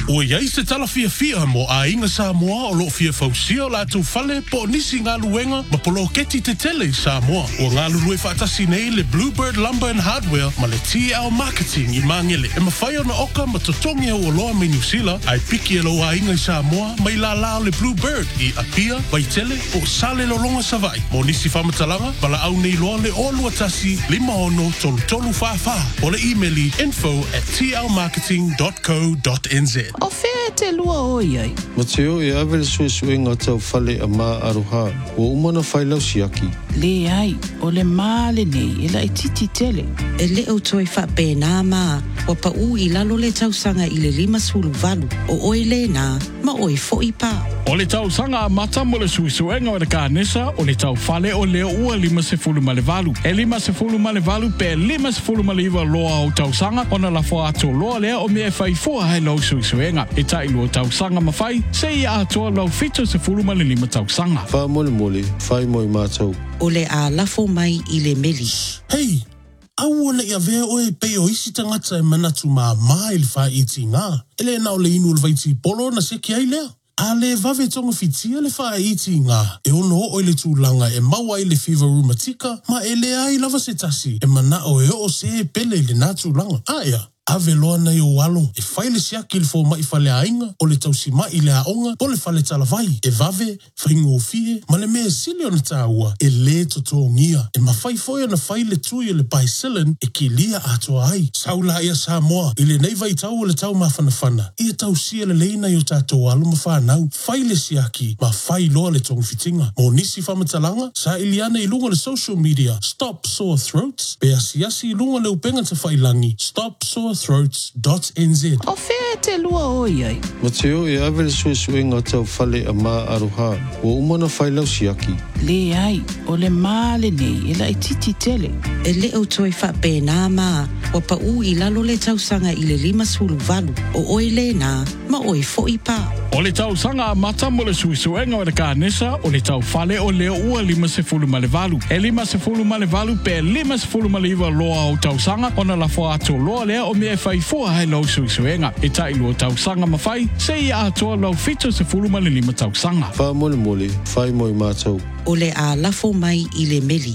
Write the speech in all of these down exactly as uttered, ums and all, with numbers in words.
O iai se tala fia fia mo a inga Samoa o lo fia fausia la tu fale po nisi ngā luenga ma polo keti te tele i Samoa. O ngā lulue whaatasi nei le Bluebird Lumber and Hardware ma le T L Marketing i mangele. E ma whai ona oka ma totongi au o loa me New Zealand ai piki e lo a inga i Samoa mai la la le Bluebird i apia, waitele o sale lo longa savai. Mo nisi whamatalanga pala au nei loa le olua tasi lima ono tolu tolu whawha. O le emaili info at t l marketing dot co dot n z. O whea te lua o iai. Ma te o e awele sue sue ngā tau whale a mā aroha. O umana whailau siaki. Le ai, o le mā le nei, e la i titi tele. E le au toi wha pēnā mā, wa pa u i lalo le tausanga i le lima sulu valu. O oi le nā, ma oi fo i pā. O le tau sanga mata mo le suisuenga o le kānesa o le tau fale o leo ua lima se fulu ma le valu. E lima se fulu ma le valu pe lima se fulu ma le iwa loa o tau sanga o na la fo ato loa lea o me e fai fua hai lau suisuenga. E tai lua tau sanga ma fai, se i atoa lau fito se fulu ma le lima tau sanga. Wha mole mole, whai moi mātou. O le a lafo mai i le meli. Hei, au o le ia vea oe pe o isi tangata e manatu mā mā ili wha iti ngā. Ele na o le inu le vaiti polo na se ki ai lea. A le vave tonga fitia le wha iti ngā. E ono o le tūlanga e maua i le fever rheumatica, ma e le ai lava se tasi. E mana o e o se pele le nā tūlanga. Aia. Ave loa na i o walo, e whaile siaki le fō mai whale ainga, o le tausi mai le aonga, po le whale talavai, e vave, whaingo o fie, ma le mea sili ona tāua, e le toto ngia, e ma whai foia na whaile tui le bicillin, e ki lia atoa ai, saula ia Samoa, i le nei vai tau o le tau mawhana whana, i e tausia le leina i o tātou alu ma whanau, whaile siaki, ma whai loa le tongu fitinga, mo nisi whamatalanga, sa iliana i lunga le social media, Stop Sore Throats, pe asiasi i lunga le upenga te whailangi, Stop Sore throats dot n z. O whea te lua o iai. Ma te o e awele sue sue ngā tau whale a mā aroha. O umana whailau siaki. Le ai, o le mā le nei, e la i titi tele. E le au toi wha pēnā mā, wa pa u i lalo le tausanga i le lima sulu valu. O oi le nā, ma oi fo i pā. O le tau sanga mata mo le suisuenga o le kānesa o le tau fale o leo ua lima se fulu ma le valu. E lima se fulu ma le valu pe lima se fulu ma le iwa loa o tau sanga o na la fo ato loa lea o me e fai fua hai lau suisuenga. E tai lua tau sanga ma fai, se i atoa lau fito se fulu ma le lima tau sanga. Wha mole mole, whai moi mātou. O le a lafo mai i le meli.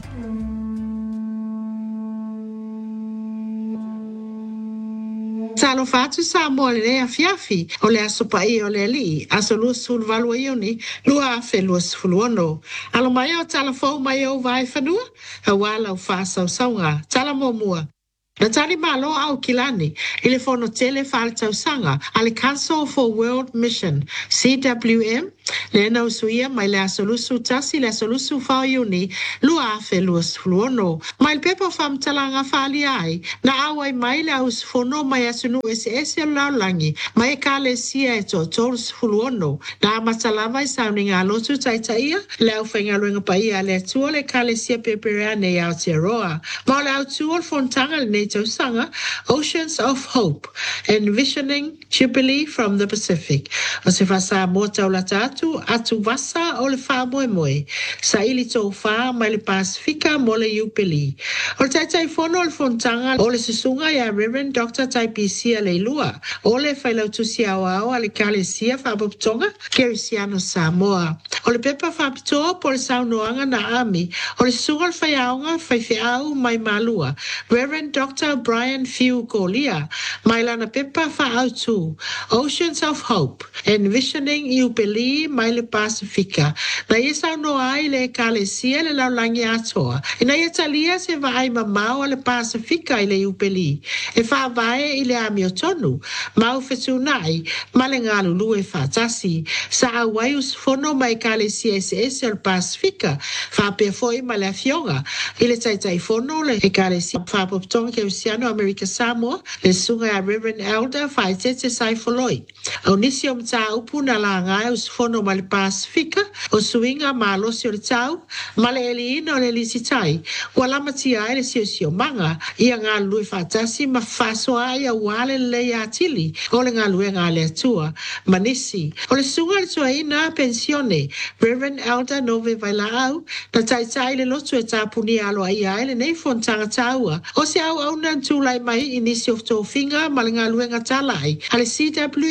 Talo fatu sa mo le a fiafi o le asopa i o le li aso lu sul valu ioni lua fe lu sfuluono alo mai o tala fo mai o vai fanua a wala o fa sa saunga tala mo mua na tali malo au kilani ile fono tele falta usanga ale Council for World Mission C W M le na usuia mai le solusu tasi le solusu fa ioni lua fe lu sfuluono mai pepo fam talanga fali ai na awai mai le us fono mai asunu ss la langi mai kale sia to tors fuluono na masalava i sounding a lotu taitaia le au fenga luenga pai ale tuole kale sia peperane ya teroa ma le au tuol fontanga le sanga Oceans of Hope, envisioning Jubilee from the Pacific. O se fasa mota o la tatu, atu vasa o le wha moe moe. Sa ili tō wha mai le Pasifika mo le Jubilee. O le taitai fono o le fontanga o le susunga ya Reverend Doctor Taipisia le lua. O le whailau tusi au au ale kale sia whaboptonga, Kerisiano Samoa. O le pepa whapitoa po le saunoanga na ami. O le susunga le whaiaonga whaiwhiau mai malua. Reverend Doctor Brian Few Golia, Mailana Pepa Fa'autu, Oceans of Hope, Envisioning Jubilee Maile Pacifica. Na isa no ai le kalesia le laulangi atoa. Ina italia se vai mamau le Pacifica ile Jubilee. E fa vai ile amiotonu, mau fetunai, malengalu lue fatasi. Sa awaius fono mai kalesia S S le Pacifica, fa pe foi male fionga. Ile taitai fono le kalesia fa poptonga ke Luciano America Samoa, le sunga a Reverend Elder Faitete Saifoloi. O nisi o mta upu na la ngai us fono ma le Pasifika, o suinga ma lo si o le tau, ma le eliina o le lisitai, wala mati ai le si o si o manga, ia ngā lue fatasi ma faso ai a wale le atili, o le ngā lue ngā le atua, ma nisi. O le sunga le tua ina pensione, Reverend Elder Nove Vailau, na taitai le lotu e tapuni alo ai ai le nei fontanga taua, o se au au nan tūlai mai inisi of tōwhinga ma le ngā luenga talai, ale C W M,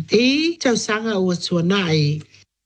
I tausanga ua tuanai.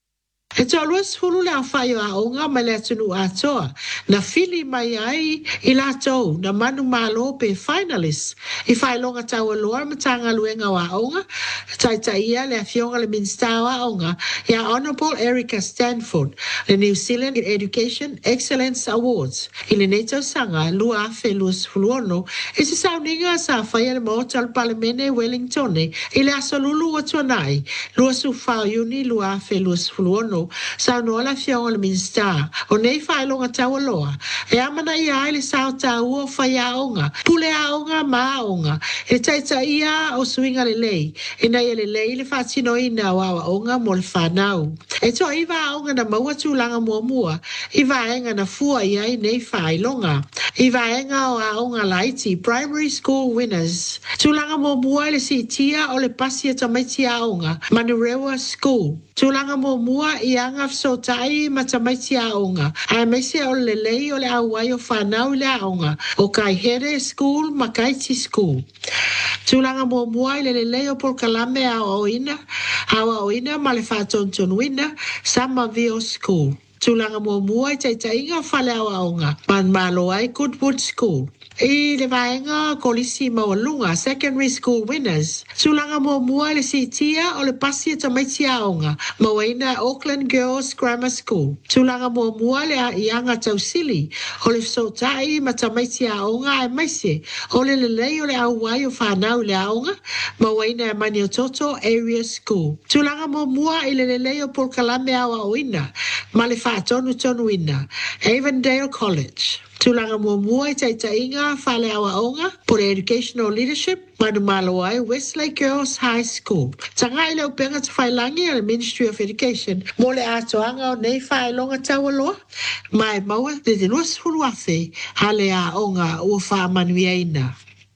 E tau luas hulu le a whai o a onga mai le atunu atoa. Na fili mai ai i la tau na manu malo pe finalist. I whai longa tau a loa matanga luenga wa onga. Tai tai ia le a fionga le minsta wa onga. Ia Honourable Erica Stanford. Le New Zealand Education Excellence Awards. I le neto sanga lua afe luas huluono. I se sauninga sa whai le maota al palemene Wellingtone. I le asolulu wa tuanai. Lua su whao uni lua afe luas huluono. Sa no la fionga le minsta o nei fai longa tau loa e amana ia le sao tau o fai aonga pule aonga ma aonga e taita ia o swinga le lei e nei le lei le fatino ina wa aonga mo le whanau e to iwa aonga na maua tūlanga mua mua iwa enga na fua ia i nei fai longa iwa enga o aonga laiti primary school winners tūlanga mua mua le si tia o le pasia tamaitia aonga Manurewa School tūlanga mua mua i anga so tai matamaiti aonga. A mese o le lei o le awai o whanau le aonga. O kai here school makaiti school. Tūlanga mua mua i le lei o polkalame a oina. A oina ma le whatonton wina. Samavio School. Tūlanga mua mua i taitainga whale au aonga. Man malo ai Goodwood School. I le vaenga kolisi maulunga secondary school winners. Tūlanga mua mua le si tia o le pasia tamaiti aonga. Mawaina Auckland Girls Grammar School. Tūlanga mua mua le a ianga tausili. O le sotai ma tamaiti aonga e maise. O le lelei o le awai o whanau le aonga. Mawaina e Maniototo Area School. Tūlanga mua mua i le lelei o polkalame awa oina. Ma le whaatonu tonu ina. Avondale College. Tūlanga mua mua i taitainga whale awa onga por educational leadership manu malo ai Westlake Girls High School. Tanga i leo penga te whailangi al Ministry of Education mo le atoanga o nei whailonga taualoa mai maua te te nuas huruafe hale a onga ua wha manuiaina.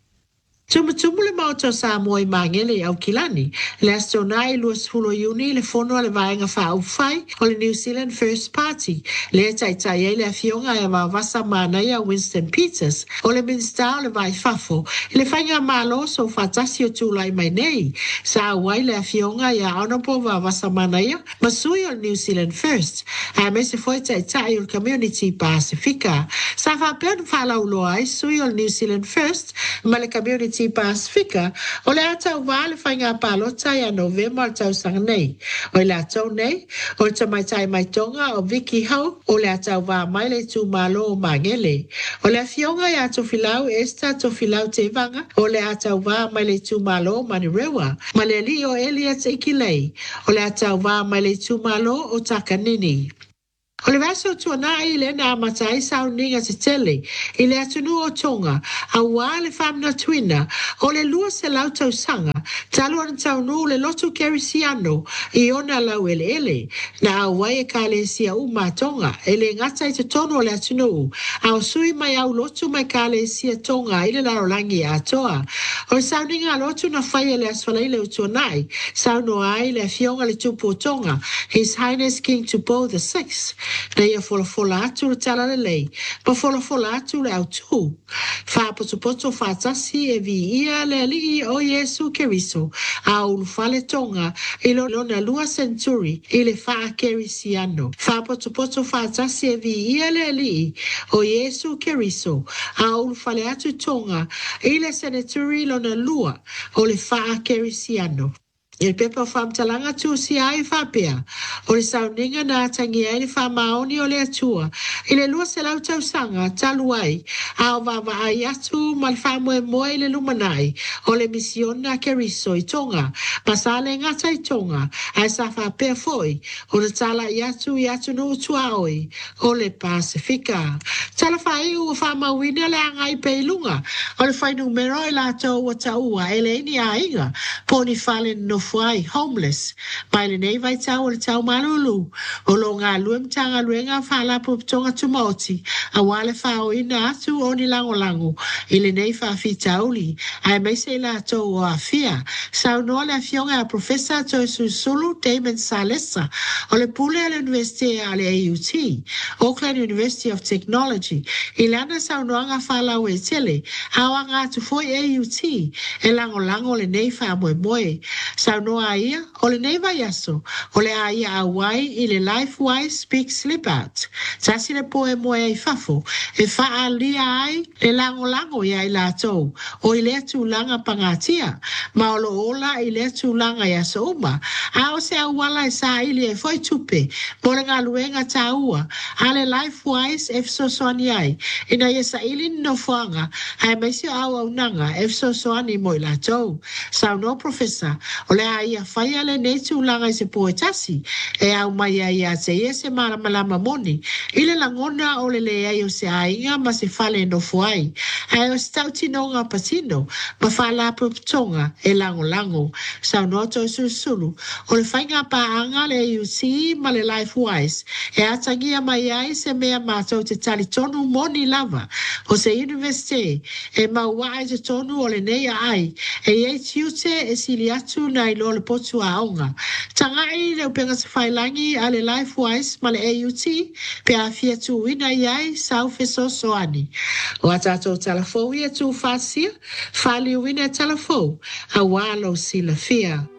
Tumutumu le mauto sa moi mangele au kilani. Le astonai luas hulo uni le fono le vaenga fa au fai o le New Zealand First Party. Le tai tai le afionga e wa vasa mana ia Winston Peters. O le minsta le vai fafo. Le fainga malo so fatasi o tulai mai nei. Sa wai le afionga ia Honourable wa vasa mana ia. Masui o New Zealand First. A me se foi tai tai o Community Pacifica. Sa fa pen fala ulo ai sui o New Zealand First. Ma le Community Pacifica, o le atau wale whainga palota ia novema o tau sang nei. O le atau nei, o le tamaitai mai tonga o Vicky Hau, o le atau wā mai le tū malo o mangele. O le afionga ia tofilau esta tofilau te vanga, o le atau wā mai le tū malo o Manurewa. Ma le li o Elliot Ikilei, o le atau wā mai le tū malo o Takanini. O le vaso tuana i le na matai sau ninga te tele, i le atunu o tonga, a wā le whamna tuina, o le lua se lau tau sanga, talo an tau nu le lotu kerisiano, i ona lau ele ele, na a wai e ka le sia uma tonga, e le ngata i te tono o le atunu, a o sui mai au lotu mai ka le sia tonga, i le larolangi a toa. O le sau ninga lotu na whai e le aswala i le utuanai, sau no ai le fionga le tupu o tonga, His Highness King Tupo the Sixth, na ia fola fola atu le tala le lei, pa fola fola atu le au tu. Fa poto poto fa tasi e vi ia le alii o Yesu Keriso, a ulu fale tonga, i lo na lua centuri, i le fa kerisiano. Fa poto poto fa tasi e vi ia le alii o Yesu Keriso, a ulu fale atu tonga, i le senaturi lo na lua, o le fa kerisiano. Il pepa fam talanga tu si ai fa pea. O le sauninga na tangi ai fa maoni o le atua. I le lua se lau tau sanga talu ai. A o vava ai atu mal fa moe moe le lumanai. O le mision na Keriso i tonga. Pasale ngata i tonga. Ai sa fa pea foi. O le tala i atu i atu no utua oi. O le Pasifika. Tala fa i ua fa mawina le angai peilunga. O le fai numero i la tau wa taua. E le ini a inga. Poni fale no fuai homeless mai le nei vai tau o le tau malulu o lo ngā luem tanga luenga whala puputonga tumoti a wale whao ina atu o ni lango lango i le nei wha fi tauli ai mai se la tau o a fia sau noa le fionga a professor to susulu Damon Salesa o le pule a le university a le A U T Auckland University of Technology i lana sau noa ngā whala o e tele a wa ngā tu foi A U T e lango lango le nei wha moe moe sau Sa noa ia, o le neiva yaso, o le a ia awai i le Life Wise Speak Slip Out. Tasi le poe moe ai fafo, e faa lia ai le lango lango ia i lātou, o i lea tūlanga pangatia, ma o lo ola i lea tūlanga yaso uma, a o se awala e sa ili e foi tupe, mo le ngā luenga tā ua, a le Life Wise e fso soani ai, ina ia sa ili no fuanga, a e maisi au au nanga e fso soani mo i lātou. Sa no professor, o le a ia whaia le nei tūlanga i se poetasi, e au mai a ia se ia se mara malama moni, i le langona o le le ai o se ainga ma se fale no fuai, a e o stauti no ngā pasino, ma whala puputonga e lango lango, sa no to susulu, o le whainga pa anga le U C ma le Life Wise, e atangia mai ai se mea mātou te tali tonu moni lava, o se universite, e maua ai te tonu o le nei ai, e e tiute e sili atu na i lo le potu a onga. Tangai le upenga se whailangi a le Life Wise ma le A U T, pe a fia tu wina iai sau feso soani. O atatou talafou ia tu fasia, whali wina talafou, a walo sila fia.